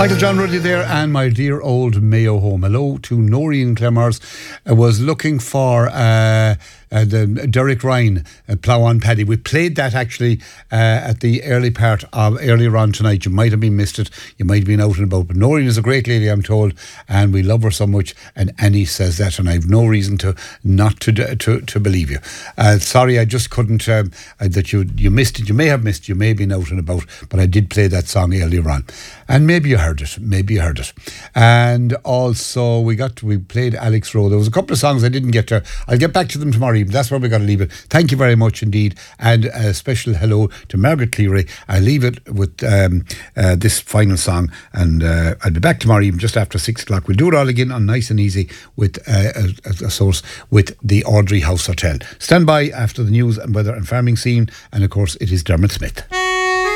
Michael John Ruddy there, and my dear old Mayo home. Hello to Noreen Clemmers. Was looking for the Derek Ryan Plough on Paddy. We played that actually at the earlier on tonight. You might have been missed it. You might have been out and about. But Noreen is a great lady, I'm told, and we love her so much. And Annie says that, and I have no reason to not to believe you. Sorry, I just couldn't. That you missed it. You may have missed. You may have been out and about. But I did play that song earlier on, and maybe you heard it. And also we played Alex Rowe. There was a couple of songs I didn't get to. I'll get back to them tomorrow evening. That's where we got to leave it. Thank you very much indeed, and a special hello to Margaret Cleary. I leave it with this final song, and I'll be back tomorrow evening just after 6 o'clock. We'll do it all again on Nice and Easy with a source with the Audrey House Hotel. Stand by after the news and weather and farming scene, and of course it is Dermot Smith.